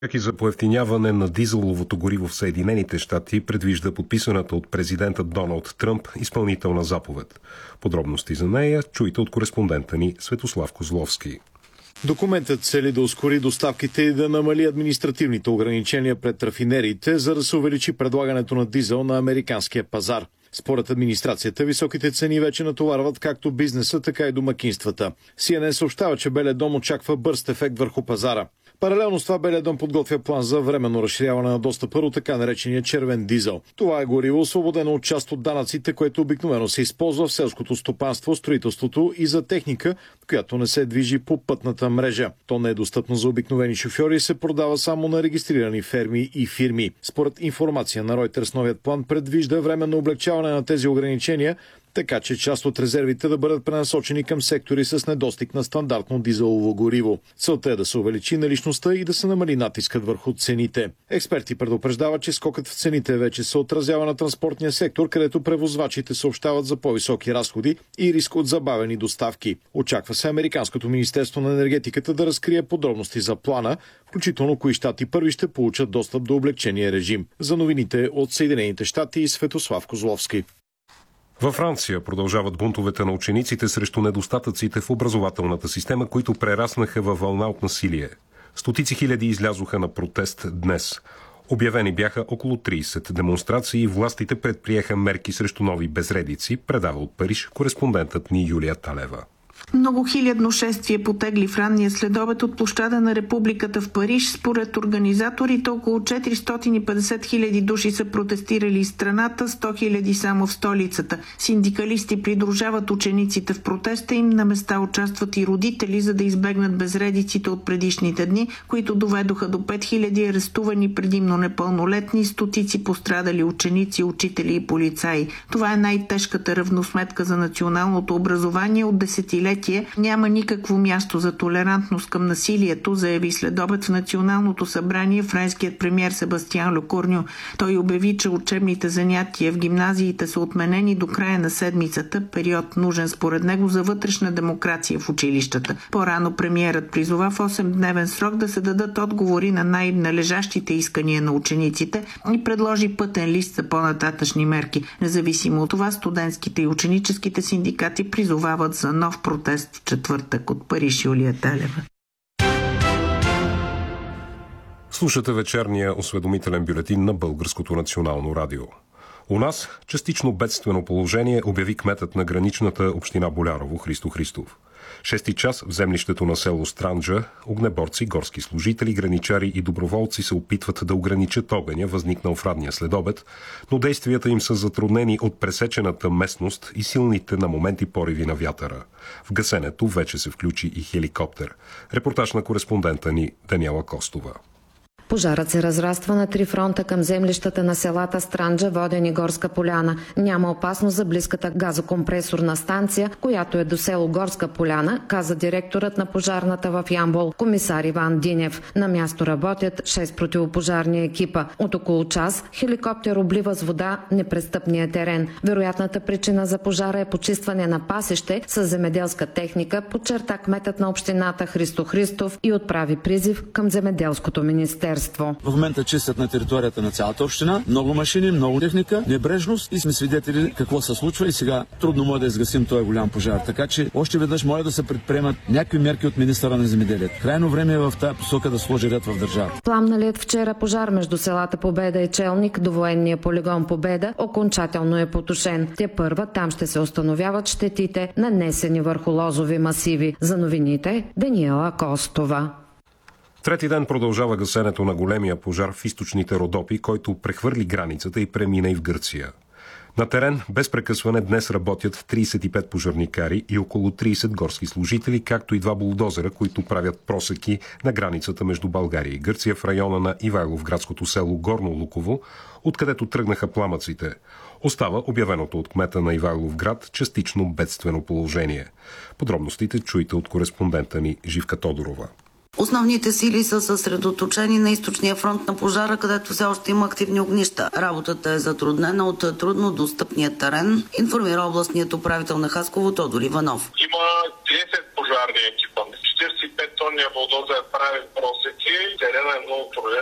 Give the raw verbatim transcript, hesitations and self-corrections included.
Как и за поевтиняване на дизеловото гориво в Съединените щати предвижда подписаната от президента Доналд Тръмп изпълнителна заповед. Подробности за нея чуйте от кореспондента ни Светослав Козловски. Документът цели да ускори доставките и да намали административните ограничения пред рафинериите, за да се увеличи предлагането на дизел на американския пазар. Според администрацията, високите цени вече натоварват както бизнеса, така и домакинствата. Си Ен Ен съобщава, че Белия дом очаква бърз ефект върху пазара. Паралелно с това Белия дом подготвя план за временно разширяване на достъпа до така наречения червен дизел. Това е гориво, освободено от част от данъците, което обикновено се използва в селското стопанство, строителството и за техника, която не се движи по пътната мрежа. То не е достъпно за обикновени шофьори и се продава само на регистрирани ферми и фирми. Според информация на Reuters, новият план предвижда временно облегчаване на тези ограничения, така че част от резервите да бъдат пренасочени към сектори с недостиг на стандартно дизелово гориво. Целта е да се увеличи наличността и да се намали натискът върху цените. Експерти предупреждават, че скокът в цените вече се отразява на транспортния сектор, където превозвачите съобщават за по-високи разходи и риск от забавени доставки. Очаква се Американското министерство на енергетиката да разкрие подробности за плана, включително кои щати първи ще получат достъп до облегчения режим. За новините от Съединените щати, Светослав Козловски. Във Франция продължават бунтовете на учениците срещу недостатъците в образователната система, които прераснаха във вълна от насилие. Стотици хиляди излязоха на протест днес. Обявени бяха около трийсет демонстрации и властите предприеха мерки срещу нови безредици, предава от Париж кореспондентът ни Юлия Талева. Многохилядно шествие потегли в ранния следобед от площада на Републиката в Париж. Според организаторите около четиристотин и петдесет хиляди души са протестирали из страната, сто хиляди само в столицата. Синдикалисти придружават учениците в протеста им, на места участват и родители, за да избегнат безредиците от предишните дни, които доведоха до пет хиляди арестувани, предимно непълнолетни, стотици пострадали ученици, учители и полицаи. Това е най-тежката равносметка за националното образование от десетилетия. Няма никакво място за толерантност към насилието, заяви следобед в Националното събрание френският премиер Себастиан Лекорньо. Той обяви, че учебните занятия в гимназиите са отменени до края на седмицата, период нужен според него за вътрешна демокрация в училищата. По-рано премиерът призова в осемдневен срок да се дадат отговори на най-належащите искания на учениците и предложи пътен лист за по-нататъчни мерки. Независимо от това, студентските и ученическите синдикати призовават за нов протест в четвъртък. От Париж, Юлия Талева. Слушате вечерния осведомителен бюлетин на Българското национално радио. У нас частично бедствено положение обяви кметът на граничната община Болярово Христо Христов. Шести час в землището на село Странджа огнеборци, горски служители, граничари и доброволци се опитват да ограничат огъня, възникнал в ранния следобед, но действията им са затруднени от пресечената местност и силните на моменти пориви на вятъра. В гасенето вече се включи и хеликоптер. Репортаж на кореспондента ни Даниела Костова. Пожарът се разраства на три фронта към землищата на селата Странджа, Воден и Горска поляна. Няма опасност за близката газокомпресорна станция, която е до село Горска поляна, каза директорът на пожарната в Ямбол, комисар Иван Динев. На място работят шест противопожарни екипа. От около час хеликоптер облива с вода непрестъпния терен. Вероятната причина за пожара е почистване на пасище с земеделска техника, подчерта кметът на общината Христо Христов и отправи призив към земеделското министерство. В момента чистят на територията на цялата община. Много машини, много техника, небрежност и сме свидетели какво се случва и сега трудно може да изгасим този голям пожар. Така че още веднъж може да се предприемат някакви мерки от министъра на земеделието. Крайно време е в тази посока да сложи ред в държавата. Пламналият вчера пожар между селата Победа и Челник до военния полигон Победа окончателно е потушен. Те първа там ще се установяват щетите, нанесени върху лозови масиви. За новините Даниела Костова. Трети ден продължава гасенето на големия пожар в източните Родопи, който прехвърли границата и премина и в Гърция. На терен без прекъсване днес работят трийсет и пет пожарникари и около трийсет горски служители, както и два булдозера, които правят просеки на границата между България и Гърция в района на Ивайловградското село Горно Луково, откъдето тръгнаха пламъците. Остава обявеното от кмета на Ивайловград частично бедствено положение. Подробностите чуйте от кореспондента ни Живка Тодорова. Основните сили са съсредоточени на източния фронт на пожара, където все още има активни огнища. Работата е затруднена от трудно достъпния терен, информира областният управител на Хасково Тодор Иванов. Има трийсет пожарни екипа, четирийсет и пет бетонния булдозер прави просеки, терена е много труден.